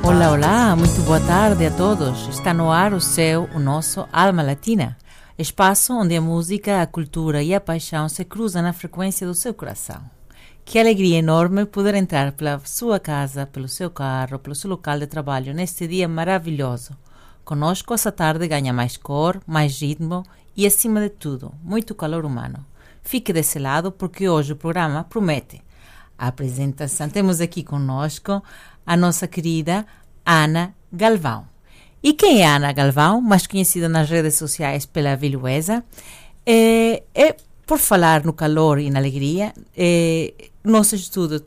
Olá, olá, muito boa tarde a todos. Está no ar o nosso Alma Latina, espaço onde a música, a cultura e a paixão se cruzam na frequência do seu coração. Que alegria enorme poder entrar pela sua casa, pelo seu carro, pelo seu local de trabalho neste dia maravilhoso. Conosco essa tarde ganha mais cor, mais ritmo e, acima de tudo, muito calor humano. Fique desse lado porque hoje o programa promete. A apresentação, temos aqui conosco a nossa querida Ana Galvão. E quem é Ana Galvão, mais conhecida nas redes sociais pela Viluesa? Por falar no calor e na alegria, nosso estudo